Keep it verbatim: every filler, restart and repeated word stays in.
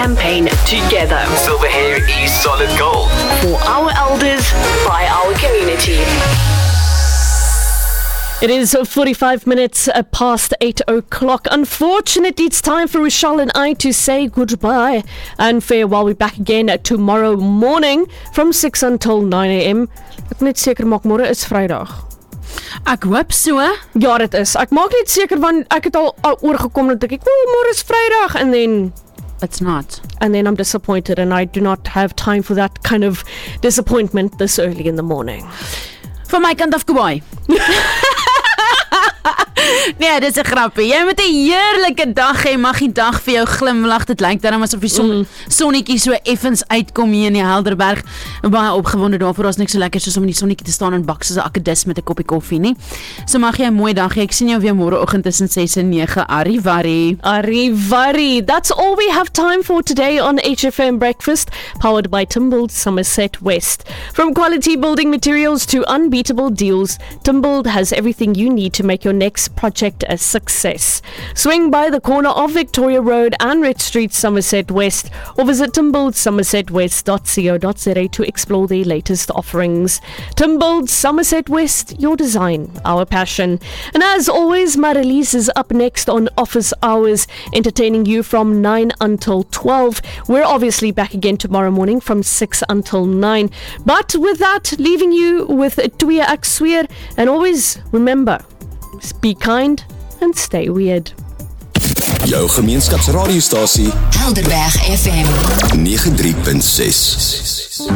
campaign together. Silver hair is solid gold. For our elders, by our community. It is forty-five minutes past eight o'clock. Unfortunately, it's time for Rochelle and I to say goodbye and farewell. We'll be back again tomorrow morning from six until nine a.m. Ek net seker maak môre is Vrydag. Ek hoop so. Ja, dit is. Ek maak net seker want ek het al, al oorgekom dat ek, "O, môre is Vrydag," and then it's not. And then I'm disappointed and I do not have time for that kind of disappointment this early in the morning. Van my kant af, goodbye. Nee, dis 'n grappie. Jy moet 'n heerlike dag hê. Mag die dag vir jou glimlag. Dit lyk dan asof die son, mm. sonnetjie so effens uitkom hier in die Helderberg. Baie opgewonde daarvoor. Daar's niks so lekker soos om in die sonnetjie te staan en bak soos 'n akedus met 'n koppie koffie nie. So mag jy 'n mooi dag hê. Ek sien jou weer môreoggend tussen ses en nege. Arrivari. Arrivari. That's all we have time for today on H F M Breakfast, powered by Timbold Somerset West. From quality building materials to unbeatable deals, Timbold has everything you need to make your next project a success. Swing by the corner of Victoria Road and Red Street, Somerset West, or visit timbold somerset west dot co dot za to explore their latest offerings. Timbold Somerset West, your design, our passion. And as always, Marilise is up next on Office Hours, entertaining you from nine until twelve. We're obviously back again tomorrow morning from six until nine. But with that, leaving you with Tuia Aksweer, and always remember, be kind and stay weird. Jou gemeenskapsradiostasie Helderberg F M ninety-three point six.